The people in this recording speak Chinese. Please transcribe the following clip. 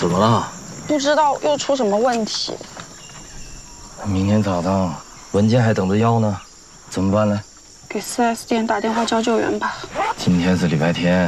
怎么了？ 不知道又出什么问题。 明天早上文件还等着要呢，怎么办呢？ 给4S店打电话叫救援吧。 今天是礼拜天，